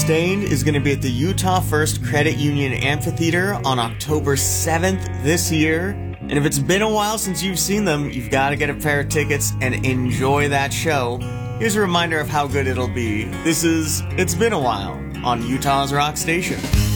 Sustained is going to be at the Utah First Credit Union Amphitheater on October 7th this year. And if it's been a while since you've seen them, you've got to get a pair of tickets and enjoy that show. Here's a reminder of how good it'll be. This is It's Been a While on Utah's Rock Station.